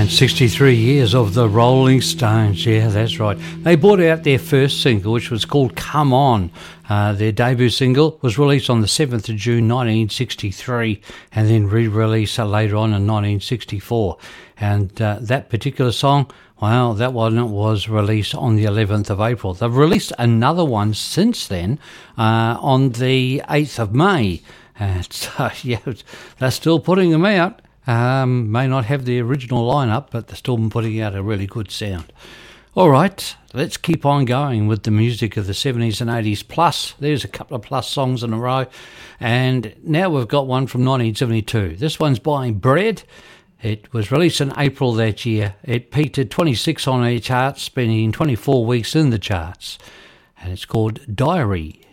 63 years of the Rolling Stones, yeah, that's right. They brought out their first single, which was called Come On. Their debut single was released on the 7th of June 1963 and then re-released later on in 1964. And that particular song, well, that one was released on the 11th of April. They've released another one since then on the 8th of May. And so, yeah, they're still putting them out. May not have the original lineup, but they're still putting out a really good sound. All right, let's keep on going with the music of the 70s and 80s. Plus, there's a couple of plus songs in a row. And now we've got one from 1972. This one's by Bread. It was released in April that year. It peaked at 26 on the charts, spending 24 weeks in the charts. And it's called Diary.